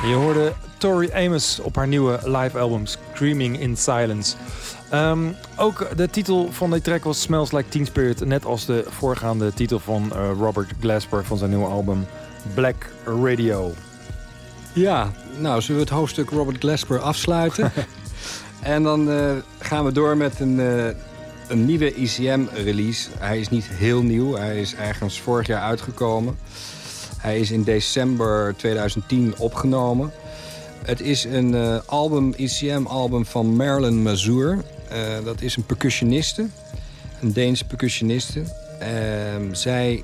Je hoorde Tori Amos op haar nieuwe live album Screaming in Silence. Ook de titel van die track was Smells Like Teen Spirit. Net als de voorgaande titel van Robert Glasper van zijn nieuwe album Black Radio. Ja, nou zullen we het hoofdstuk Robert Glasper afsluiten. En dan gaan we door met een nieuwe ECM-release. Hij is niet heel nieuw, hij is ergens vorig jaar uitgekomen. Hij is in december 2010 opgenomen. Het is een ECM-album van Marilyn Mazur. Dat is een percussioniste, een Deense percussioniste. Zij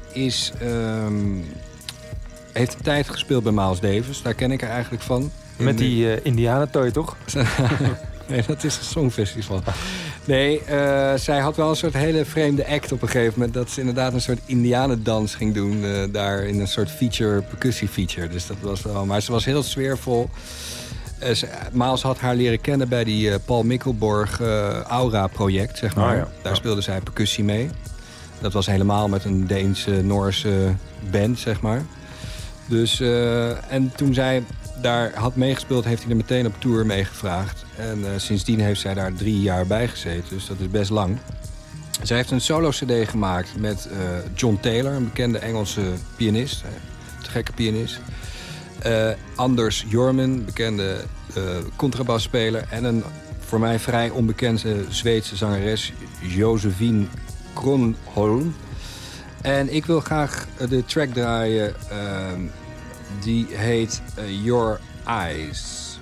heeft een tijd gespeeld bij Miles Davis, daar ken ik haar eigenlijk van. Met die Indianentooi, toch? Nee, dat is een songfestival. Nee, zij had wel een soort hele vreemde act op een gegeven moment. Dat ze inderdaad een soort indianendans ging doen. Daar in een soort percussie-feature. Dus dat was wel... Maar ze was heel sfeervol. Miles had haar leren kennen bij die Paul Mikkelborg Aura-project, zeg maar. Oh ja. Daar speelde zij percussie mee. Dat was helemaal met een Deense-Noorse band, zeg maar. Dus, en toen zij daar had meegespeeld, heeft hij er meteen op tour meegevraagd. En sindsdien heeft zij daar 3 jaar bij gezeten, dus dat is best lang. Zij heeft een solo-cd gemaakt met John Taylor, een bekende Engelse pianist. Te gekke pianist. Anders Jorman, bekende contrabasspeler. En een voor mij vrij onbekende Zweedse zangeres, Josephine Kronholm. En ik wil graag de track draaien, die heet Your Eyes.